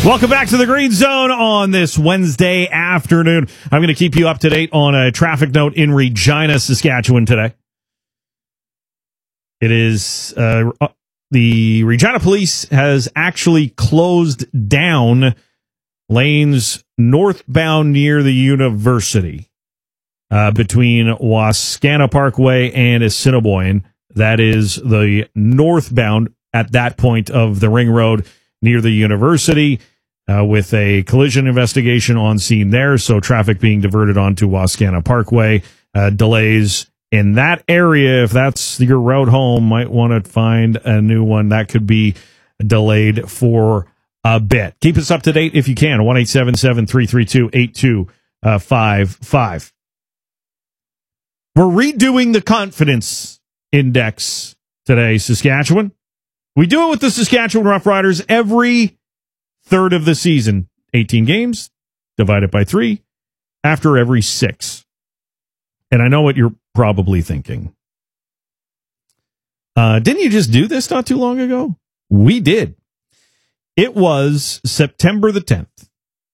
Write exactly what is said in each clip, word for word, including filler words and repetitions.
Welcome back to the Green Zone on this Wednesday afternoon. I'm going to keep you up to date on a traffic note in Regina, Saskatchewan today. It is uh, the Regina Police has actually closed down lanes northbound near the university uh, between Wascana Parkway and Assiniboine. That is the northbound at that point of the ring road near the university. Uh, with a collision investigation on scene there, so traffic being diverted onto Wascana Parkway. Uh, delays in that area, if that's your route home, might want to find a new one. That could be delayed for a bit. Keep us up to date if you can. one eight seven seven, three three two, eight two five five. We're redoing the confidence index today, Saskatchewan. We do it with the Saskatchewan Roughriders every third of the season, eighteen games, divided by three, after every six. And I know what you're probably thinking. Uh, didn't you just do this not too long ago? We did. It was September the tenth.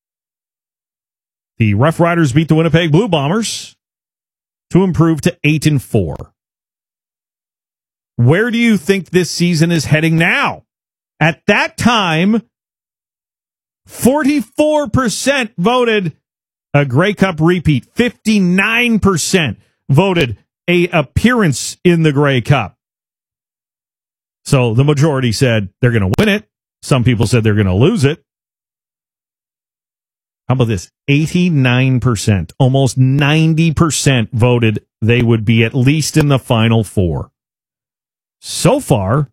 The Rough Riders beat the Winnipeg Blue Bombers to improve to eight and four. Where do you think this season is heading now? At that time, forty-four percent voted a Grey Cup repeat. fifty-nine percent voted a appearance in the Grey Cup. So the majority said they're going to win it. Some people said they're going to lose it. How about this? eighty-nine percent, almost ninety percent voted they would be at least in the Final Four. So far,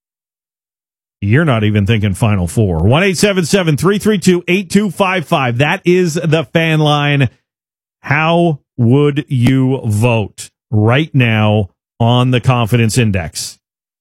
you're not even thinking Final Four. one eight seven seven, three three two, eight two five five. That is the fan line. How would you vote right now on the confidence index?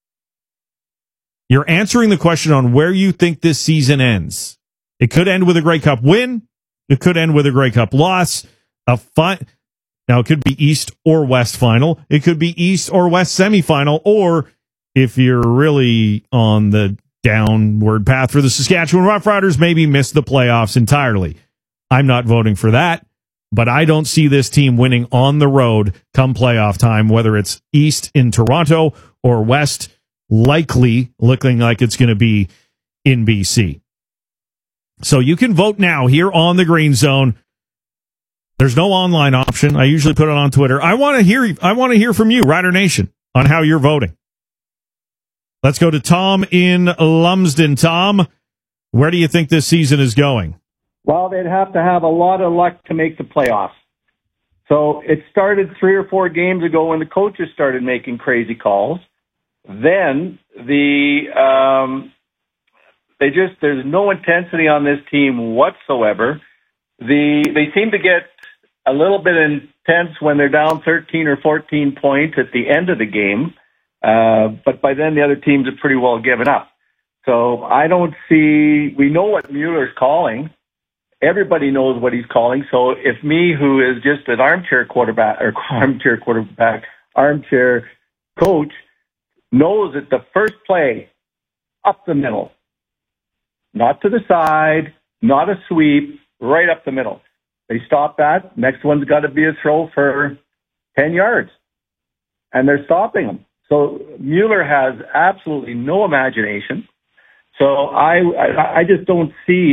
You're answering the question on where you think this season ends. It could end with a Grey Cup win. It could end with a Grey Cup loss. A fi- Now, it could be East or West final. It could be East or West semifinal. Or if you're really on the downward path for the Saskatchewan Roughriders, maybe miss the playoffs entirely. I'm not voting for that, but I don't see this team winning on the road come playoff time, whether it's East in Toronto or West, likely looking like it's going to be in B C. So you can vote now here on the Green Zone. There's no online option. I usually put it on Twitter. I want to hear I want to hear from you, Rider Nation, on how you're voting. Let's go to Tom in Lumsden. Tom, where do you think this season is going? Well, they'd have to have a lot of luck to make the playoffs. So it started three or four games ago when the coaches started making crazy calls. Then the um, they just there's no intensity on this team whatsoever. The they seem to get a little bit intense when they're down thirteen or fourteen points at the end of the game. Uh, but by then, the other teams have pretty well given up. So I don't see, we know what Mueller's calling. Everybody knows what he's calling. So if me, who is just an armchair quarterback, or armchair quarterback, armchair coach, knows that the first play, up the middle, not to the side, not a sweep, right up the middle. They stop that. Next one's got to be a throw for ten yards. And they're stopping them. So Mueller has absolutely no imagination. So I, I, I just don't see